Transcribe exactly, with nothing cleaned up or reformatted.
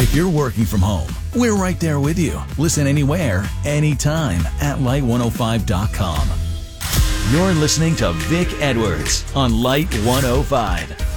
If you're working from home, we're right there with you. Listen anywhere, anytime at light one oh five dot com. You're listening to Vic Edwards on Light one oh five.